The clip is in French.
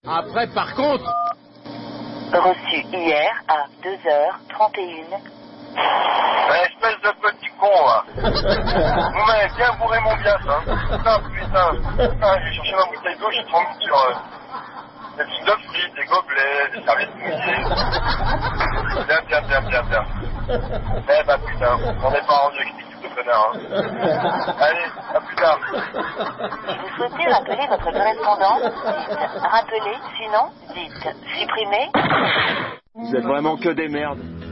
Après, par contre... Reçu hier à 2h31. Espèce de petit con, là. Vous m'avez bien bourré mon biaf, hein. Putain. J'ai cherché ma bouteille d'eau, je suis tombé sur des petites œufs frites, des gobelets, des serviettes mouillées. Bien. Eh bah putain, on n'est pas rendu avec cette équipe de connards, hein. Allez, à plus tard. Si vous souhaitez rappeler votre correspondant, dites rappeler, sinon dites supprimer. Vous êtes vraiment que des merdes.